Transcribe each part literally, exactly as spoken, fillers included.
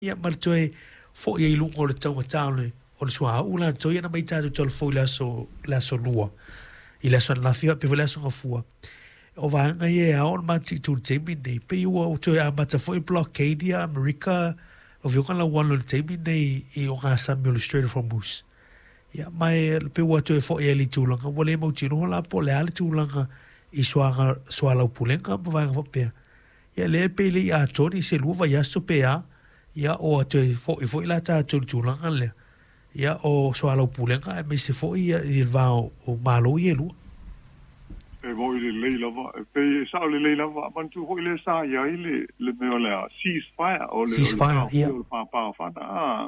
ia martoe fo ia ilu o le tau matale o le sua ula toi na mai tatu tol fo la so la so lua i la so na fia pe la so fua o va nga ia o ma ti tu te mi nei pe o toi a mata fo blockade ia America o vi kan la one le te mi nei i o nga Samuel Strait from Moose ia mai pe o toi fo ia li tu langa o le mo ti no la po le ale tu langa i soa soa la pulenga po va fo pe ia le pe le a toni se lu va ya so pe a ia o te fo i fo i la ta tu tu langa le ia o so ala pulenga e me se fo ia i va o malo i lu e mo i le lava pe sa le le lava man tu ho le sa ia i le le me ola ceasefire o le ceasefire ia pa pa fa na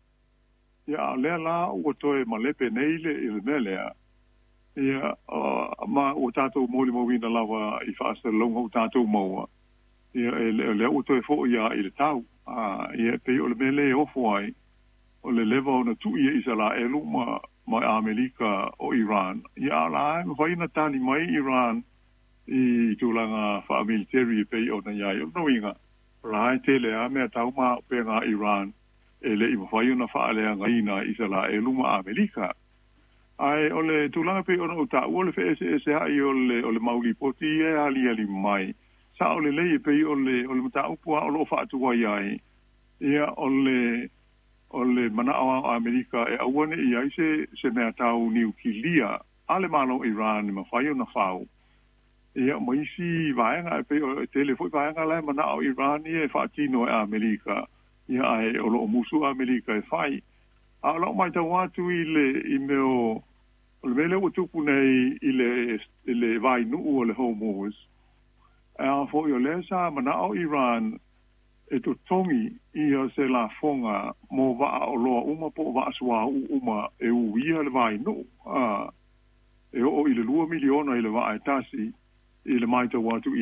ia le la o to e ma le pe nei le i le le ia ma o tato mo le mo vina lava i fa sa longo tato mo ia le o to e fo ia i le tau a ia pe o le mele o foi o le leva ona tu ia isala elu ma ma Amerika o Iran ia la vai na tani mai Iran i tulanga fa military pe ona ia no inga rai tele a me tau ma pe nga Iran ele i vai ona fa ale nga ina isala elu ma Amerika ai ole tulanga pe ona uta o le fe se ai ole ole mauli poti e ali ali mai sa ole le pe ole ole mata upu o lo fa tu ai ai ia ole ole mana o Amerika e awane i ai se se mea tau niukilia ale malo Iran ma fai ona fau ia mai si vaenga pe telefoi vaenga le mana o Iran e fa tino e Amerika ia ai o lo musu Amerika e fai a lo mai tau atu i le i meo o le mele o tupu nei i le i le vai nu o le homos a fo yo le sa mana o Iran e to tongi i a se la fonga mo va o loa uma po va sua uma e u ia le vai no a e o i le lua miliona i le va e tasi i le mai te watu